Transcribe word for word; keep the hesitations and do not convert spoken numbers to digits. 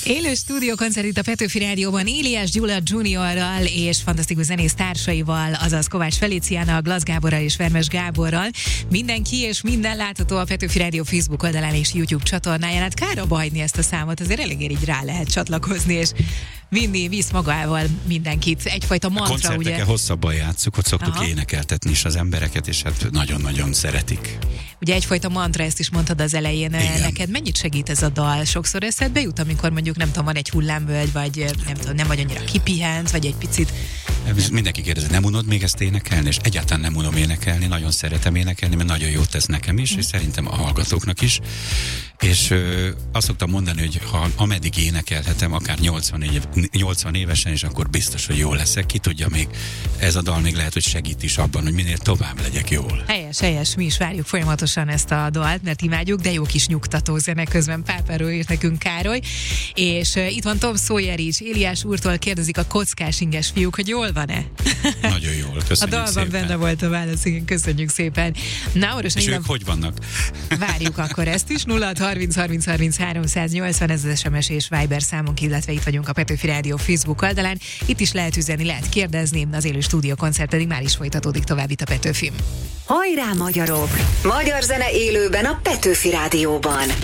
Élő stúdiókoncert itt a Petőfi Rádióban Éliás Gyula juniorral és fantasztikus zenész társaival, azaz Kovács Feliciánnal, Glass Gáborral és Vermes Gáborral. Mindenki és minden látható a Petőfi Rádió Facebook oldalán és YouTube csatornáján. Hát kár abba hagyni ezt a számot, azért eléggé így rá lehet csatlakozni, és vinni, visz magával mindenkit. Egyfajta mantra, ugye? A koncerteken hosszabban játsszuk, ott szoktuk Aha. énekeltetni is az embereket, és hát nagyon-nagyon szeretik. Ugye egyfajta mantra, ezt is mondtad az elején. Igen. Neked mennyit segít ez a dal? Sokszor eszedbe jut, amikor mondjuk nem tudom, van egy hullámvölgy, vagy nem tudom, nem vagy annyira kipihent, vagy egy picit... Nem. Mindenki kérdezi, nem unod még ezt énekelni? És egyáltalán nem unom énekelni, nagyon szeretem énekelni, mert nagyon jót tesz nekem is, mm. és szerintem a hallgatóknak is. És ö, azt szoktam mondani, hogy ha ameddig énekelhetem, akár nyolcvan, év, nyolcvan évesen, és akkor biztos, hogy jó leszek. Ki tudja, még ez a dal még lehet, hogy segít is abban, hogy minél tovább legyek jól. Helyes, helyes, mi is várjuk folyamatosan ezt a dalt, mert imádjuk, de jó kis nyugtató zene közben Pápáról írt nekünk Károly. És uh, itt van Tom Sawyer is, Éliás úrtól kérdezik a kockás inges fiúk, hogy jól van-e? Nagyon jól, köszönjük A dalban szépen. benne volt a válasz, igen, köszönjük szépen. Na, orvos, és ők nem... hogy vannak? Várjuk akkor ezt is. nulla harminc harminc harminc háromszáznyolcvan, ez az es em es és Viber számunk, illetve itt vagyunk a Petőfi Rádió Facebook oldalán. Itt is lehet üzenni, lehet kérdezni, az élő stúdiókoncert pedig már is folytatódik tovább itt a Petőfin. Hajrá, magyarok! Magyar zene élőben a Petőfi Rádióban.